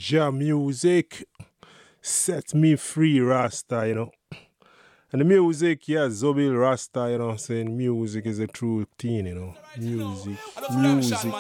Ja music set me free, Rasta, And the music, yeah, Zobil Rasta, saying music is a true thing, Music, music.